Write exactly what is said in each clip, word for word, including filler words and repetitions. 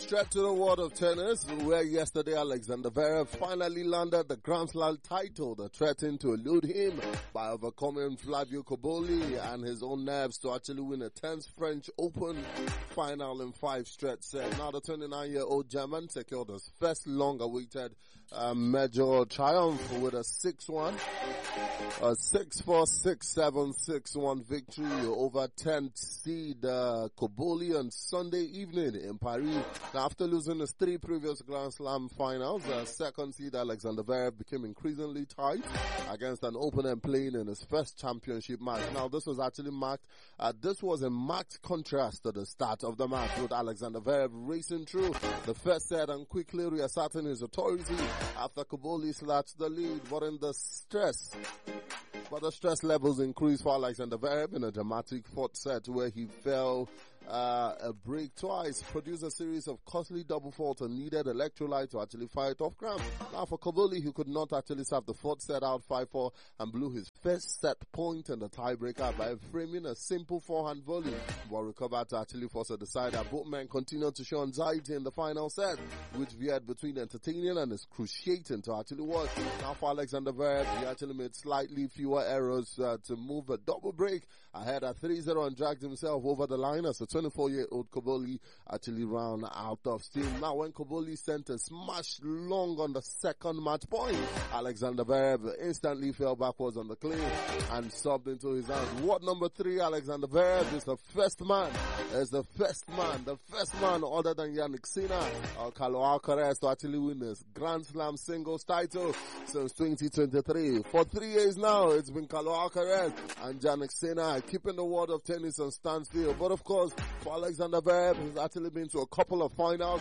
Straight to the world of tennis, where yesterday Alexander Zverev finally landed the Grand Slam title that threatened to elude him by overcoming Flavio Cobolli and his own nerves to actually win a tenth French Open final in five straight sets. Now the twenty-nine-year-old German secured his first long-awaited uh, major triumph with a six one, a six four, six seven, six one victory over tenth seed uh, Cobolli on Sunday evening in Paris. Now, after losing his three previous Grand Slam finals, the second seed Alexander Zverev became increasingly tight against an opponent playing in his first championship match. Now, this was actually marked, uh, this was a marked contrast to the start of the match, with Alexander Zverev racing through the first set and quickly reasserting his authority after Cobolli snatched the lead. But in the stress, but the stress levels increased for Alexander Zverev in a dramatic fourth set where he fell uh, a break twice, produced a series of costly double faults and needed electrolyte to actually fight off ground. Now for Cobolli, he could not actually serve the fourth set out five four and blew his first set point in the tiebreaker by framing a simple forehand volley, but recovered to actually force a decider. Both men continued to show anxiety in the final set, which veered between entertaining and excruciating to actually watch. Now for Alexander Zverev, he actually made slightly fewer errors uh, to move a double break ahead at three zero and dragged himself over the line as the twenty-four-year-old Cobolli actually ran out of steam. Now when Cobolli sent a smash long on the second match point, Alexander Zverev instantly fell backwards on the clay and subbed into his hands. What number three, Alexander Zverev is the first man, is the first man, the first man other than Jannik Sinner or Carlo Alcaraz to actually win this Grand Slam singles title since twenty twenty-three. For three years now, it's been Carlo Alcaraz and Jannik Sinner keeping the world of tennis on standstill. But of course, for Alexander Zverev, he's actually been to a couple of finals.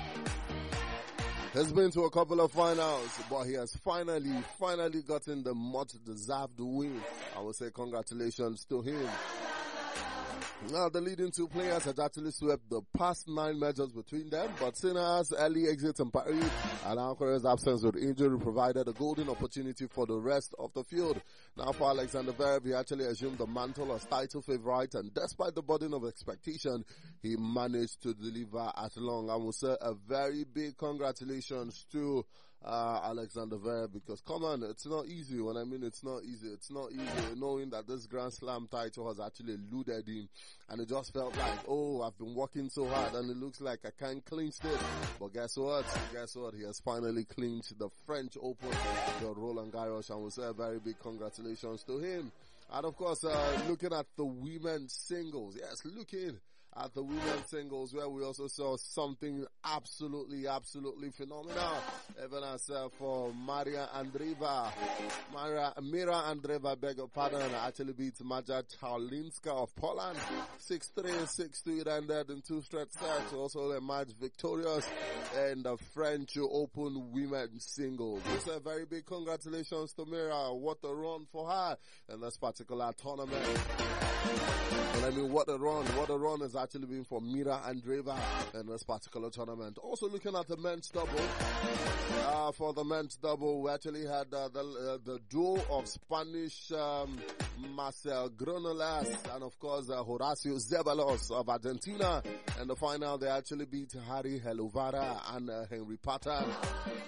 He's been to a couple of finals, but he has finally, finally gotten the much deserved win. I would say congratulations to him. Now, the leading two players had actually swept the past nine matches between them, but Sinner's early exit in Paris and Alcaraz's absence with injury provided a golden opportunity for the rest of the field. Now, for Alexander Zverev, he actually assumed the mantle as title favorite, and despite the burden of expectation, he managed to deliver at long. I will say a very big congratulations to uh, Alexander Zverev, because come on, it's not easy. When I mean it's not easy, it's not easy knowing that this Grand Slam title has actually eluded him. And it just felt like, oh, I've been working so hard and it looks like I can't clinch it. But guess what? Guess what? He has finally clinched the French Open, the Roland Garros, and we'll say a very big congratulations to him. And of course, uh, looking at the women's singles. Yes, looking at the women's singles, where we also saw something absolutely, absolutely phenomenal. Even as uh, for Maria Andreeva, Maria, Mira Andreeva, beg your pardon, actually beat Maja Czarlinska of Poland. six three, six two, it ended in two straight sets. Also emerged victorious in the French Open women's singles. It's a very big congratulations to Mira. What a run for her in this particular tournament. And I mean, what a run, what a run has actually been for Mira Andreeva in this particular tournament. Also looking at the men's double, uh, for the men's double, we actually had uh, the, uh, the duo of Spanish, um, Marcel Granollers and of course uh, Horacio Zeballos of Argentina. In the final, they actually beat Harry Helovara and uh, Henry Patton.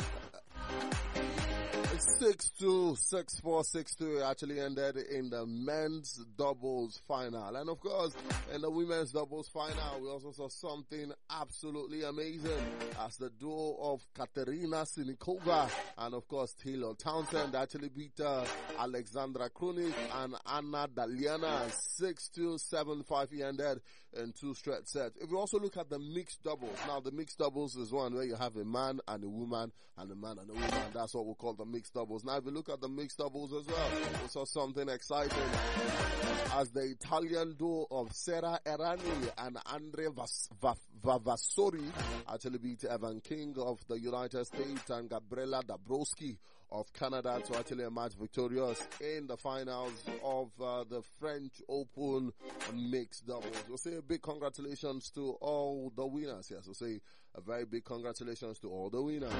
six two, six four, six two actually ended in the men's doubles final. And of course, in the women's doubles final, we also saw something absolutely amazing as the duo of Katerina Sinikova and of course Taylor Townsend actually beat uh, Alexandra Krunik and Anna Daliana six two, seven five. He ended in two straight sets. If you also look at the mixed doubles, now the mixed doubles is one where you have a man and a woman and a man and a woman. That's what we call the mixed doubles. Now if you look at the mixed doubles as well, we saw something exciting as the Italian duo of Sera Errani and Andre Vas- Va- Vavassori actually beat Evan King of the United States and Gabriela Dabrowski of Canada to actually emerge victorious in the finals of uh, the French Open mixed doubles. We'll say a big congratulations to all the winners. Yes, we'll say a very big congratulations to all the winners.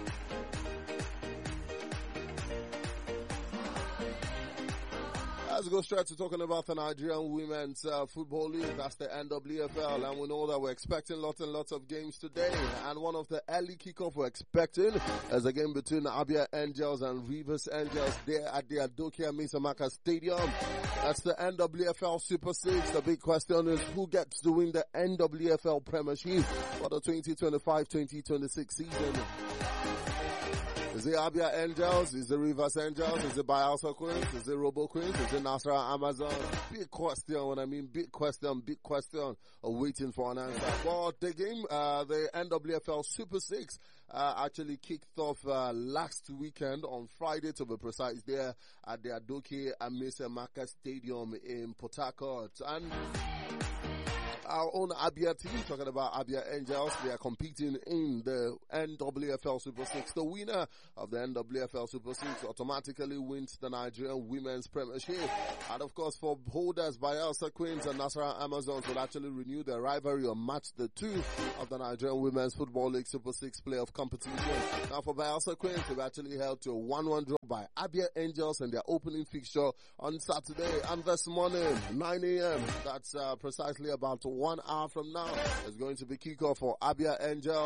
Let's go straight to talking about the Nigerian Women's uh, Football League. That's the N W F L, and we know that we're expecting lots and lots of games today. And one of the early kickoff we're expecting is a game between Abia Angels and Rivers Angels there at the Adokia Misamaka Stadium. That's the N W F L Super Six. The big question is who gets to win the N W F L Premiership for the twenty twenty-five twenty twenty-six season. Is it Abia Angels? Is it Rivers Angels? Is it Bayelsa Queens? Is it Robo Queens? Is it Nasra Amazon? Big question, what I mean, big question, big question, uh, waiting for an answer. But the game, uh, the N W F L Super Six, uh, actually kicked off, uh, last weekend on Friday to be precise there at the Adoke Amesemaka Stadium in Port Harcourt. And our own Abia team, talking about Abia Angels, they are competing in the N W F L Super Six. The winner of the N W F L Super Six automatically wins the Nigerian Women's Premiership. And of course, for holders, Bayelsa Queens and Nasara Amazons will actually renew their rivalry on match the two of the Nigerian Women's Football League Super Six playoff competition. Now for Bayelsa Queens, they've actually held to a one one draw by Abia Angels in their opening fixture on Saturday. And this morning, nine a.m., that's uh, precisely about one hour from now, is going to be kickoff for Abia Angels.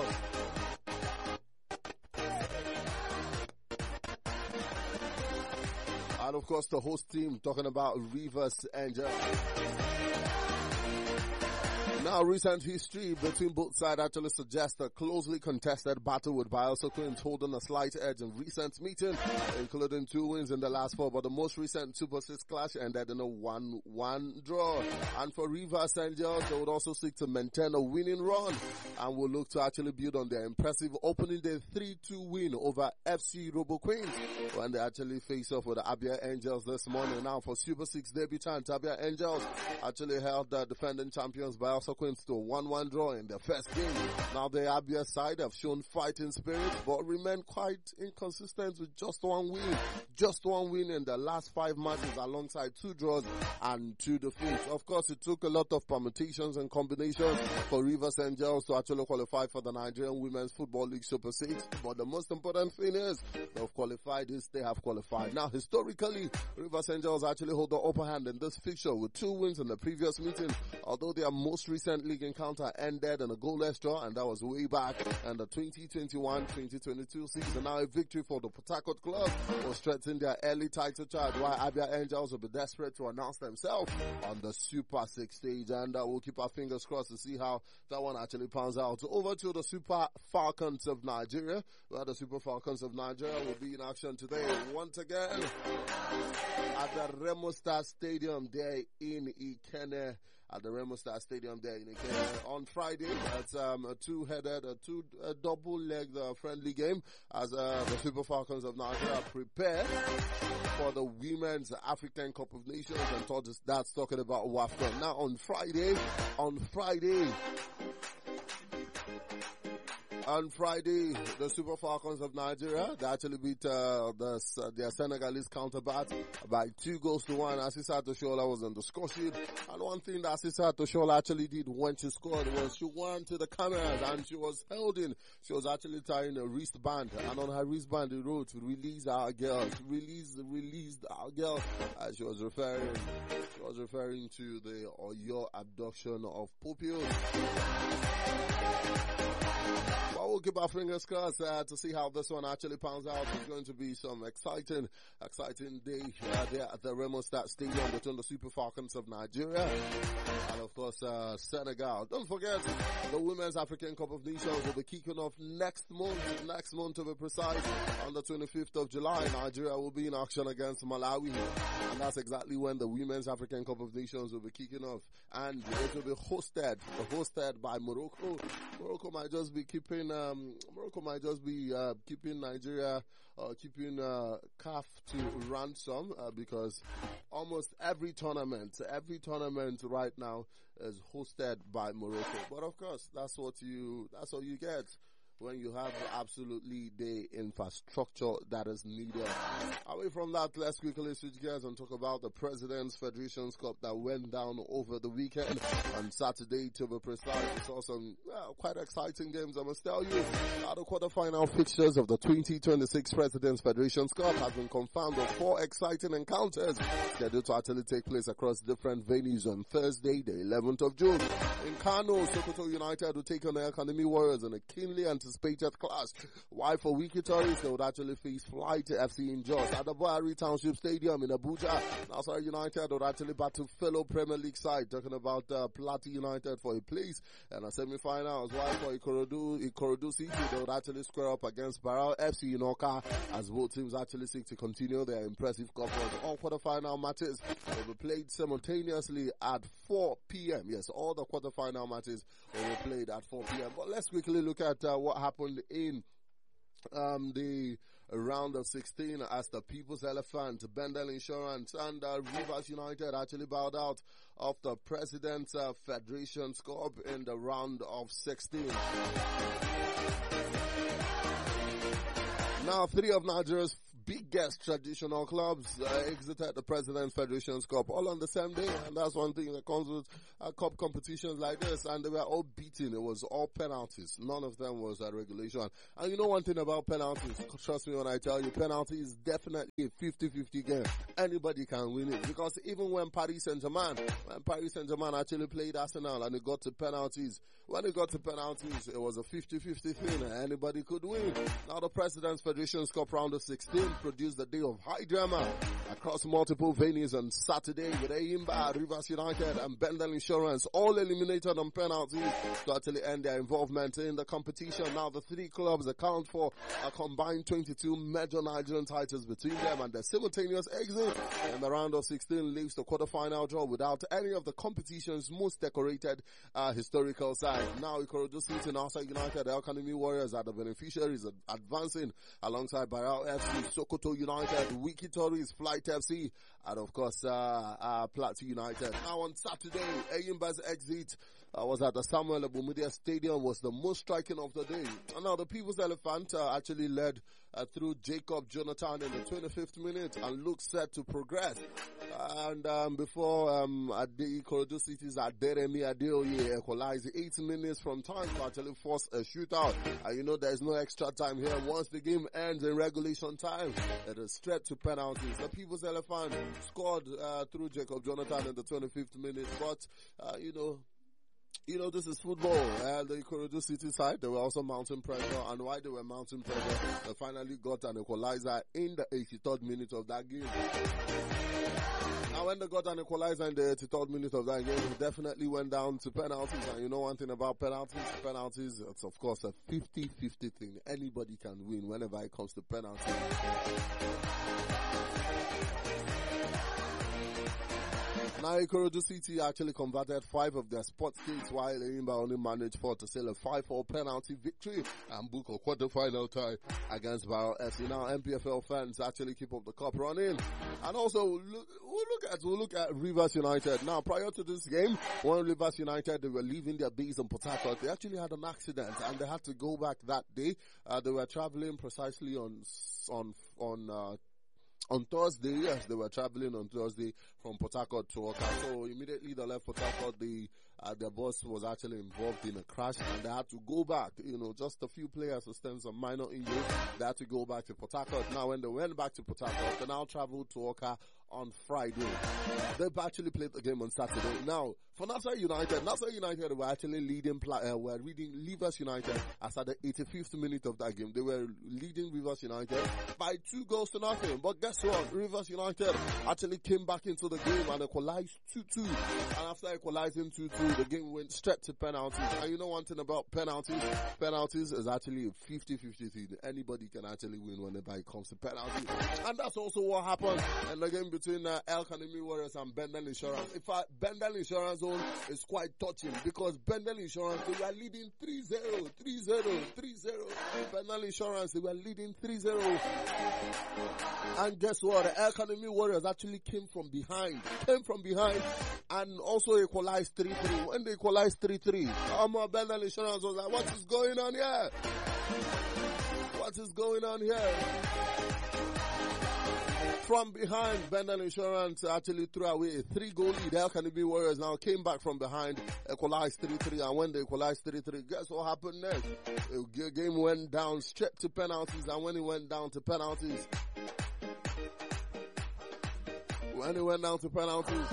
And of course, the host team, talking about Rivers Angels. Now, recent history between both sides actually suggests a closely contested battle with Bayelsa Queens holding a slight edge in recent meetings, including two wins in the last four. But the most recent Super Six clash ended in a one one draw. And for Rivers Angels, they would also seek to maintain a winning run and will look to actually build on their impressive opening day three two win over F C Robo Queens when they actually face off with the Abia Angels this morning. Now, for Super Six debutant, Abia Angels actually held the defending champions Bayelsa Queens to a one one draw in their first game. Now the Abia side have shown fighting spirit but remain quite inconsistent with just one win. Just one win in the last five matches alongside two draws and two defeats. Of course, it took a lot of permutations and combinations for Rivers Angels to actually qualify for the Nigerian Women's Football League Super Six. But the most important thing is they've qualified is they have qualified. Now, historically, Rivers Angels actually hold the upper hand in this fixture with two wins in the previous meeting, although their most recent league encounter ended in a goalless draw, and that was way back in the twenty twenty-one twenty twenty-two season. Now a victory for the Port Harcourt club will strengthen their early title charge, while Abia Angels will be desperate to announce themselves on the Super Six stage, and uh, we'll keep our fingers crossed to see how that one actually pans out. So over to the Super Falcons of Nigeria, where the Super Falcons of Nigeria will be in action today once again at the Remo Star Stadium there in Ikenne. At the Remo Star Stadium there in Ikenne on Friday. It's um, a two-headed, a two a double-legged uh, friendly game as uh, the Super Falcons of Nigeria prepare for the Women's African Cup of Nations, and that's talking about WAFCON. Now on Friday, on Friday, On Friday, the Super Falcons of Nigeria, they actually beat uh, the, uh, their Senegalese counterpart by two goals to one. Asisa Toshola was on the score sheet. And one thing that Asisa Toshola actually did when she scored was she went to the cameras and she was held in. She was actually tying a wristband. And on her wristband, it wrote, "Release our girls. Release, release our girls." Uh, she was referring, she was referring to the Oyo abduction of pupils. Well, we'll keep our fingers crossed uh, to see how this one actually pans out. It's going to be some exciting, exciting day uh, there at the Remo Star Stadium between the Super Falcons of Nigeria and, of course, uh, Senegal. Don't forget, the Women's African Cup of Nations will be kicking off next month, next month to be precise, on the twenty-fifth of July. Nigeria will be in action against Malawi, and that's exactly when the Women's African Cup of Nations will be kicking off. And it will be hosted, hosted by Morocco. Morocco might just be keeping, um, Morocco might just be uh, keeping Nigeria, uh, keeping uh, C A F to ransom uh, because almost every tournament, every tournament right now is hosted by Morocco. But of course, that's what you, that's what you get when you have absolutely the infrastructure that is needed. Away from that, let's quickly switch gears and talk about the President's Federations Cup that went down over the weekend on Saturday, to be precise. We saw some well, quite exciting games, I must tell you. Now the quarterfinal fixtures of the twenty twenty-six President's Federations Cup has been confirmed with four exciting encounters scheduled to actually take place across different venues on Thursday, the eleventh of June. In Kano, Sokoto United will take on the Academy Warriors in a keenly anticipated clash. While for Wiki Tories, they would actually face Flight F C in Jos. At the Buhari Township Stadium in Abuja, Nasarawa United would actually battle fellow Premier League side, talking about uh, Plateau United for a place and a semi-final. As well for Ikorodu, Ikorodu City, they would actually square up against Barao F C in Oka, as both teams actually seek to continue their impressive cup run. All quarterfinal matches will be played simultaneously at four p.m. Yes, all the quarterfinal matches will be played at four p.m. But let's quickly look at uh, what happened in um, the round of sixteen as the People's Elephant, Bendel Insurance and uh, Rivers United actually bowed out of the President's uh, Federations Cup in the round of sixteen. Now, three of Nigeria's biggest traditional clubs uh, exited the President's Federations Cup all on the same day, and that's one thing that comes with uh, cup competitions like this, and they were all beaten. It was all penalties. None of them was a regulation. And you know one thing about penalties, trust me when I tell you, penalty is definitely a fifty-fifty game. Anybody can win it, because even when Paris Saint-Germain, when Paris Saint-Germain actually played Arsenal and it got to penalties, when it got to penalties, it was a fifty-fifty thing, and anybody could win. Now the President's Federations Cup round of sixteen produced a day of high drama across multiple venues on Saturday, with Eyimba, Rivers United and Bendel Insurance all eliminated on penalties to actually end their involvement in the competition. Now the three clubs account for a combined twenty-two major Nigerian titles between them, and the simultaneous exit in the round of sixteen leaves the quarterfinal draw without any of the competition's most decorated uh, historical side. Now Ikorodu City, Nasarawa United, El Academy Warriors are the beneficiaries, advancing alongside Barao F C, Sokoto United, Wiki Tories, Flight F C, and of course, uh, uh, Plateau United. Now on Saturday, Eyimba's exit uh, was at the Samuel Abumidia Stadium, was the most striking of the day. And now the People's Elephant uh, actually led uh, through Jacob Jonathan in the twenty-fifth minute and looked set to progress. And um, before um, Ade Ikorodu City's Aderemi Adeoye equalized eight minutes from time to actually force a shootout. And you know there's no extra time here. Once the game ends in regulation time, it is straight to penalties. The People's Elephant scored uh, through Jacob Jonathan in the twenty-fifth minute, but uh, you know, You know, this is football. Uh, the Ikorodu City side, they were also mounting pressure, and while they were mounting pressure, they finally got an equalizer in the eighty-third minute of that game. Now, when they got an equalizer in the eighty-third minute of that game, it definitely went down to penalties. And you know one thing about penalties? Penalties, it's of course a fifty-fifty thing. Anybody can win whenever it comes to penalties. Now, Ikorodu City actually converted five of their spot kicks, while Eyimba only managed four to seal a five four penalty victory and book a quarter-final tie against Barao F C. Now, M P F L fans actually keep up the cup running. And also, look, we'll look at we'll look at Rivers United. Now, prior to this game, when Rivers United, they were leaving their base in Port Harcourt, they actually had an accident and they had to go back that day. Uh, they were traveling precisely on on on. Uh, On Thursday, yes, they were traveling on Thursday from Port Harcourt to Oka. So immediately they left Port Harcourt, the, uh, their bus was actually involved in a crash and they had to go back. You know, just a few players sustained some minor injuries. They had to go back to Port Harcourt. Now when they went back to Port Harcourt, they now traveled to Oka on Friday. They've actually played the game on Saturday. Now, for Nasarawa United, Nasarawa United were actually leading, uh, were leading Rivers United as at the eighty-fifth minute of that game. They were leading Rivers United by two goals to nothing. But guess what? Rivers United actually came back into the game and equalized two two. And after equalizing two two, the game went straight to penalties. And you know one thing about penalties? Penalties is actually a fifty-fifty thing. Anybody can actually win whenever it comes to penalties. And that's also what happened in the game between uh, El Academy Warriors and Bendel Insurance. In fact, Bendel Insurance zone is quite touching because Bendel Insurance, they were leading three zero, three zero, three zero. Bendel Insurance, they were leading three zero. And guess what? The El Academy Warriors actually came from behind, came from behind and also equalized three three. When they equalized three three, um, Bendel Insurance was like, what is going on here? What is going on here? From behind, Bendel Insurance actually threw away a three-goal lead. El Kanimi Warriors now came back from behind, equalized three three, and when they equalized three three, guess what happened next? The game went down straight to penalties, and when it went down to penalties, when it went down to penalties,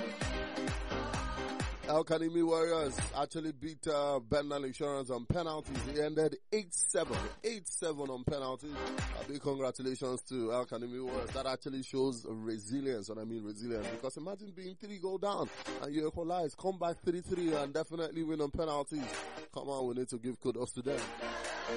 El Kanimi Warriors actually beat uh, Bendel Insurance on penalties. It ended eight seven. eight seven on penalties. A big congratulations to El Kanimi Warriors. That actually shows resilience, and I mean resilience, because imagine being three goal down and you equalize, come back three three and definitely win on penalties. Come on, we need to give kudos to them.